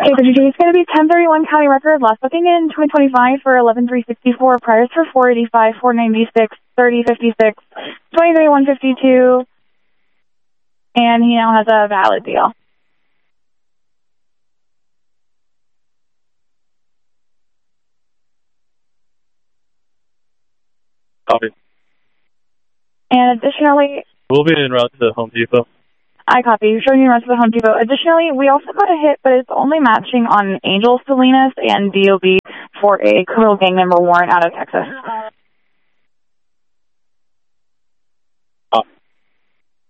It's going to be 1031 county record. Last booking in 2025 for 11364. Priors for 485, 496, 3056, 203152. And he now has a valid deal. Copy. And additionally, we'll be en route to Home Depot. I copy. Showing you around to the Home Depot. Additionally, we also got a hit, but it's only matching on Angel Salinas and DOB for a criminal gang member warrant out of Texas.